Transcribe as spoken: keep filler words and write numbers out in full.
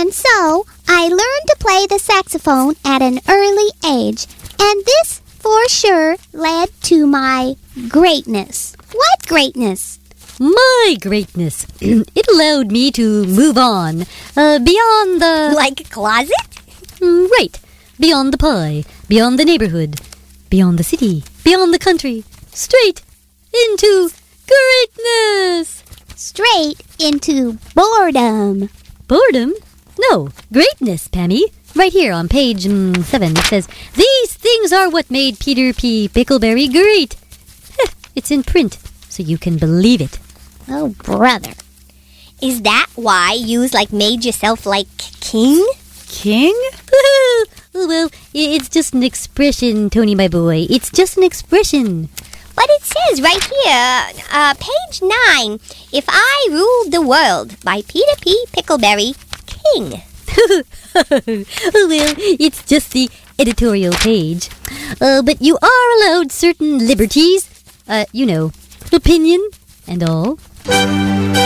And so, I learned to play the saxophone at an early age. And this, for sure, led to my greatness. What greatness? My greatness. It allowed me to move on. Uh, beyond the... Like a closet? Mm, right. Beyond the pie. Beyond the neighborhood. Beyond the city. Beyond the country. Straight into greatness. Straight into boredom. Boredom? No, greatness, Pammy. Right here on page mm, seven, it says, "These things are what made Peter P. Pickleberry great." It's in print, so you can believe it. Oh, brother. Is that why you like made yourself like king? King? Oh, well, it's just an expression, Tony, my boy. It's just an expression. But it says right here, uh, page nine, "If I Ruled the World" by Peter P. Pickleberry, King. Well, it's just the editorial page. Uh, but you are allowed certain liberties. Uh, you know, opinion and all.